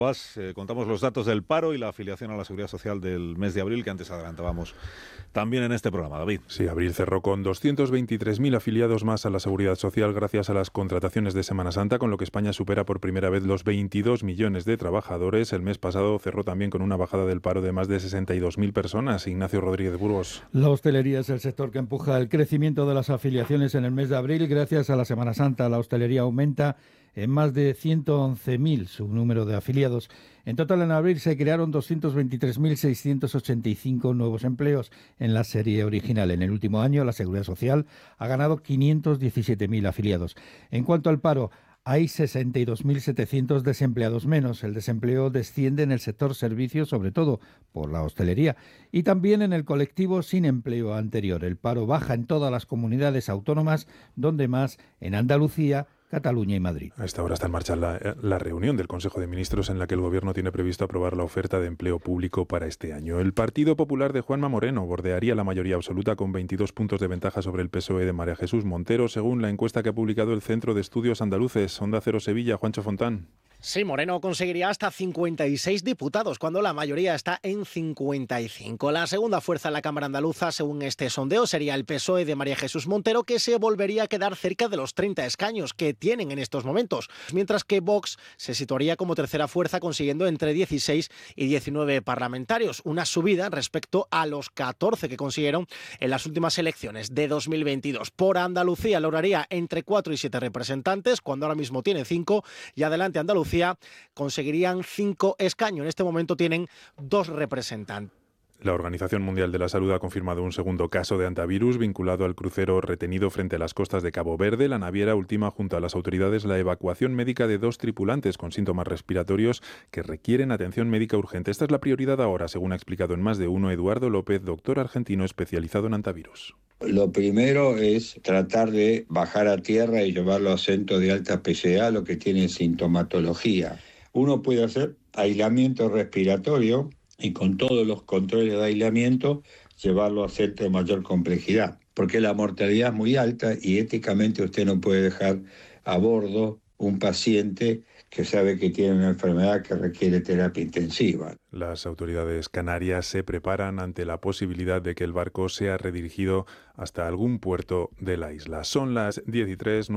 Contamos los datos del paro y la afiliación a la Seguridad Social del mes de abril, que antes adelantábamos también en este programa. David. Sí, abril cerró con 223.000 afiliados más a la Seguridad Social gracias a las contrataciones de Semana Santa, con lo que España supera por primera vez los 22 millones de trabajadores. El mes pasado cerró también con una bajada del paro de más de 62.000 personas. Ignacio Rodríguez Burgos. La hostelería es el sector que empuja el crecimiento de las afiliaciones en el mes de abril. Gracias a la Semana Santa, la hostelería aumenta en más de 111.000 su número de afiliados. En total, en abril se crearon 223.685 nuevos empleos en la serie original. En el último año, la Seguridad Social ha ganado 517.000 afiliados. En cuanto al paro, hay 62.700 desempleados menos. El desempleo desciende en el sector servicios, sobre todo por la hostelería, y también en el colectivo sin empleo anterior. El paro baja en todas las comunidades autónomas, donde más en Andalucía, Cataluña y Madrid. A esta hora está en marcha la reunión del Consejo de Ministros en la que el Gobierno tiene previsto aprobar la oferta de empleo público para este año. El Partido Popular de Juanma Moreno bordearía la mayoría absoluta con 22 puntos de ventaja sobre el PSOE de María Jesús Montero, según la encuesta que ha publicado el Centro de Estudios Andaluces. Onda Cero Sevilla, Juancho Fontán. Sí, Moreno conseguiría hasta 56 diputados, cuando la mayoría está en 55. La segunda fuerza en la Cámara Andaluza, según este sondeo, sería el PSOE de María Jesús Montero, que se volvería a quedar cerca de los 30 escaños que tienen en estos momentos, mientras que Vox se situaría como tercera fuerza, consiguiendo entre 16 y 19 parlamentarios, una subida respecto a los 14 que consiguieron en las últimas elecciones de 2022. Por Andalucía lograría entre 4 y 7 representantes, cuando ahora mismo tiene 5, y adelante Andalucía conseguirían 5 escaños. En este momento tienen 2 representantes. La Organización Mundial de la Salud ha confirmado un segundo caso de hantavirus vinculado al crucero retenido frente a las costas de Cabo Verde. La naviera ultima junto a las autoridades la evacuación médica de 2 tripulantes con síntomas respiratorios que requieren atención médica urgente. Esta es la prioridad ahora, según ha explicado en Más de Uno Eduardo López, doctor argentino especializado en hantavirus. Lo primero es tratar de bajar a tierra y llevarlo a centros de alta especialidad, lo que tiene sintomatología. Uno puede hacer aislamiento respiratorio y con todos los controles de aislamiento llevarlo a centros de mayor complejidad, porque la mortalidad es muy alta y éticamente usted no puede dejar a bordo un paciente que sabe que tiene una enfermedad que requiere terapia intensiva. Las autoridades canarias se preparan ante la posibilidad de que el barco sea redirigido hasta algún puerto de la isla. Son las 10:03.